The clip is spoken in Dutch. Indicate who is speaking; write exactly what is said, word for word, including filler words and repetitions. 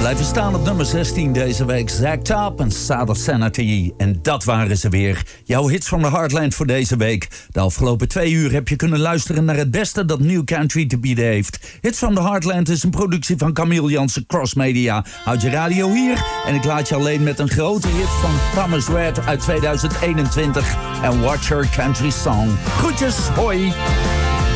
Speaker 1: Blijven staan op nummer zestien deze week. Zack Top en Sad of Sanity. En dat waren ze weer. Jouw hits van de Heartland voor deze week. De afgelopen twee uur heb je kunnen luisteren naar het beste dat New Country te bieden heeft. Hits van de Heartland is een productie van Camille Jansen Cross Media. Houd je radio hier en ik laat je alleen met een grote hit van Thomas Red uit tweeduizend eenentwintig. En Watch Her Country Song. Groetjes, hoi!